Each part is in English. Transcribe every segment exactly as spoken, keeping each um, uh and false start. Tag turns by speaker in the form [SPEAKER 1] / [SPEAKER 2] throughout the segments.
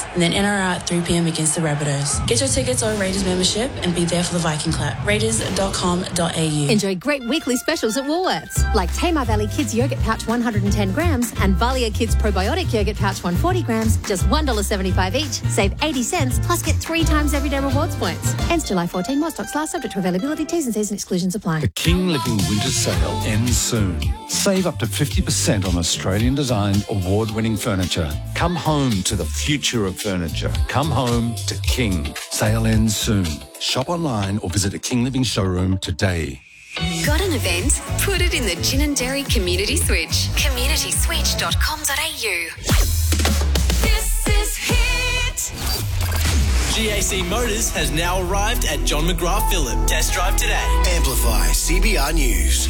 [SPEAKER 1] and then N R I at three p.m. against the Rabbitohs. Get your tickets or Raiders membership and be there for the Viking clap. Raiders dot com dot a u.
[SPEAKER 2] Enjoy great weekly specials at Woolworths, like Tamar Valley Kids Yogurt Pouch one hundred ten grams and Valia Kids Probiotic Yogurt Pouch one hundred forty grams, just one dollar seventy-five each. Save eighty cents, plus get three times everyday rewards points. Ends July fourteenth. More stocks last, subject to availability. T's and C's and exclusions apply.
[SPEAKER 3] The King Living Winter Sale ends soon. Save up to fifty percent on Australian-designed, award-winning furniture. Come home to the future of furniture. Come home to King. Sale ends soon. Shop online or visit a King Living showroom today.
[SPEAKER 4] Got an event? Put it in the Gin and Dairy Community Switch. community switch dot com dot a u.
[SPEAKER 5] This is Hit. G A C Motors has now arrived at John McGrath Phillip. Test drive today.
[SPEAKER 6] Amplify C B R News.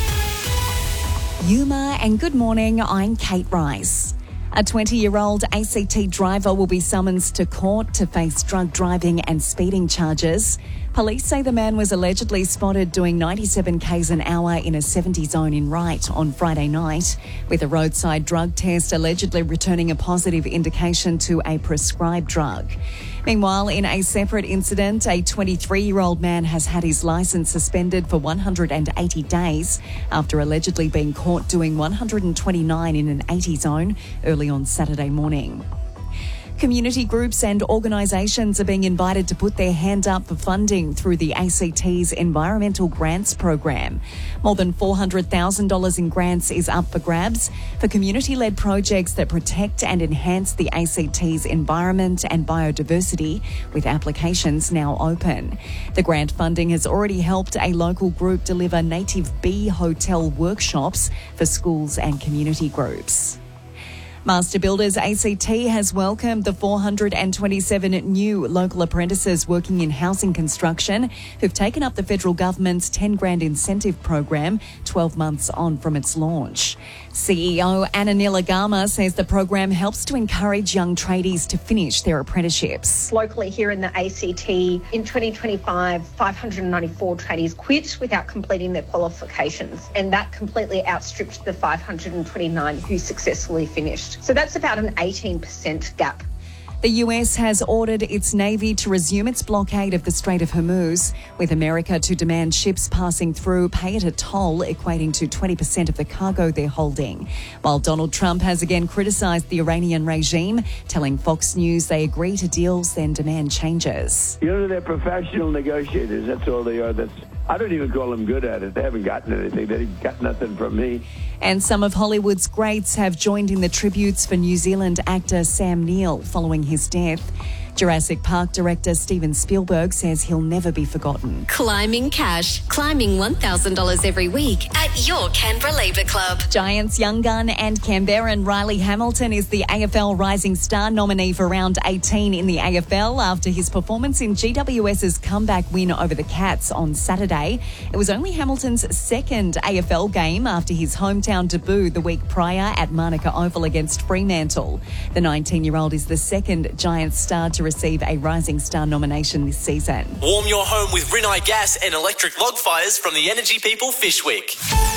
[SPEAKER 7] Yuma, and good morning, I'm Kate Rice. A twenty-year-old A C T driver will be summoned to court to face drug driving and speeding charges. Police say the man was allegedly spotted doing ninety-seven kays an hour in a seventy zone in Wright on Friday night, with a roadside drug test allegedly returning a positive indication to a prescribed drug. Meanwhile, in a separate incident, a twenty-three-year-old man has had his licence suspended for one hundred eighty days after allegedly being caught doing one hundred twenty-nine in an eighty zone early on Saturday morning. Community groups and organisations are being invited to put their hand up for funding through the A C T's Environmental Grants Program. More than four hundred thousand dollars in grants is up for grabs for community-led projects that protect and enhance the A C T's environment and biodiversity, with applications now open. The grant funding has already helped a local group deliver native bee hotel workshops for schools and community groups. Master Builders A C T has welcomed the four hundred twenty-seven new local apprentices working in housing construction who've taken up the federal government's ten grand incentive program twelve months on from its launch. C E O Ananila Gama says the program helps to encourage young tradies to finish their apprenticeships.
[SPEAKER 8] Locally here in the A C T, in twenty twenty-five, five hundred ninety-four tradies quit without completing their qualifications, and that completely outstripped the five hundred twenty-nine who successfully finished. So that's about an eighteen percent gap.
[SPEAKER 7] The U S has ordered its Navy to resume its blockade of the Strait of Hormuz, with America to demand ships passing through pay at a toll equating to twenty percent of the cargo they're holding. While Donald Trump has again criticised the Iranian regime, telling Fox News they agree to deals, then demand changes.
[SPEAKER 9] You know, they're professional negotiators. That's all they are. That's I don't even call them good at it. They haven't gotten anything. They've got nothing from me.
[SPEAKER 7] And some of Hollywood's greats have joined in the tributes for New Zealand actor Sam Neill following his death. Jurassic Park director Steven Spielberg says he'll never be forgotten.
[SPEAKER 4] Climbing cash. Climbing one thousand dollars every week at your Canberra Labour Club.
[SPEAKER 7] Giants young gun and Canberran Riley Hamilton is the A F L Rising Star nominee for round eighteen in the A F L after his performance in G W S's comeback win over the Cats on Saturday. It was only Hamilton's second A F L game after his hometown debut the week prior at Manuka Oval against Fremantle. The nineteen-year-old is the second Giants star to receive a Rising Star nomination this season.
[SPEAKER 5] Warm your home with Rinnai gas and electric log fires from the Energy People Fishwick.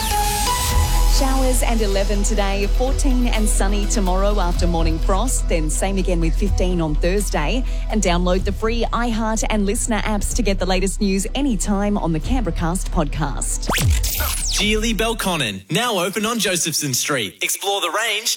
[SPEAKER 7] Showers and eleven today, fourteen and sunny tomorrow after morning frost, then same again with fifteen on Thursday. And download the free iHeart and Listener apps to get the latest news anytime on the Canberracast podcast.
[SPEAKER 5] Geely Belconnen, now open on Josephson Street. Explore the range,